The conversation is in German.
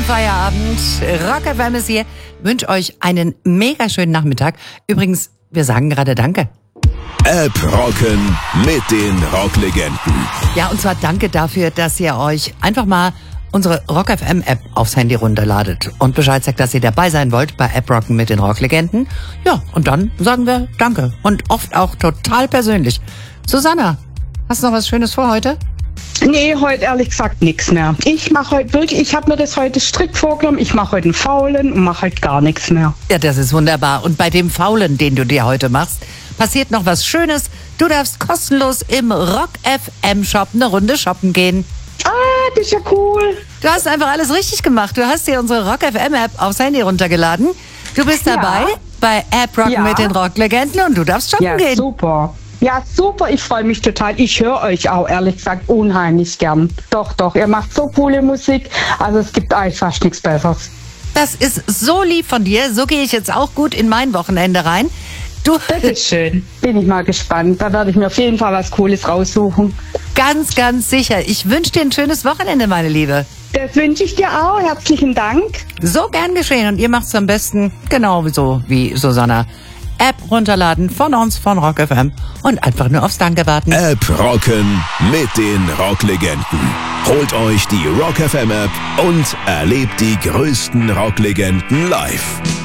Feierabend. Rock FM ist hier. Wünsche euch einen mega schönen Nachmittag. Übrigens, wir sagen gerade Danke. App rocken mit den Rocklegenden. Ja, und zwar danke dafür, dass ihr euch einfach mal unsere Rock FM App aufs Handy runterladet und Bescheid sagt, dass ihr dabei sein wollt bei App rocken mit den Rocklegenden. Ja, und dann sagen wir Danke. Und oft auch total persönlich. Susanna, hast du noch was Schönes vor heute? Nee, heute ehrlich gesagt nichts mehr. Ich mache heute wirklich, ich habe mir das heute strikt vorgenommen, ich mache heute einen Faulen und mache heute gar nichts mehr. Ja, das ist wunderbar. Und bei dem Faulen, den du dir heute machst, passiert noch was Schönes. Du darfst kostenlos im Rock FM Shop eine Runde shoppen gehen. Ah, das ist ja cool. Du hast einfach alles richtig gemacht. Du hast dir unsere Rock FM App aufs Handy runtergeladen. Du bist dabei bei App Rocken mit den Rocklegenden und du darfst shoppen gehen. Super. Ja, super, ich freue mich total. Ich höre euch auch, ehrlich gesagt, unheimlich gern. Doch, ihr macht so coole Musik, also es gibt eigentlich fast nichts Besseres. Das ist so lieb von dir, so gehe ich jetzt auch gut in mein Wochenende rein. Das ist schön, bin ich mal gespannt. Da werde ich mir auf jeden Fall was Cooles raussuchen. Ganz, ganz sicher. Ich wünsche dir ein schönes Wochenende, meine Liebe. Das wünsche ich dir auch, herzlichen Dank. So gern geschehen und ihr macht es am besten genauso wie Susanna. App runterladen von uns, von Rock FM und einfach nur aufs Danke warten. App rocken mit den Rocklegenden. Holt euch die Rock FM App und erlebt die größten Rocklegenden live.